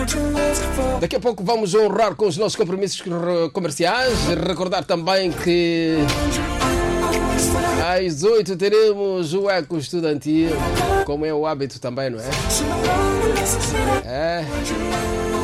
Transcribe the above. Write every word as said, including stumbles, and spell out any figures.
Daqui a pouco vamos honrar com os nossos compromissos comerciais. Recordar também que às oito teremos o Eco Estudantil, como é o hábito também, não é? É.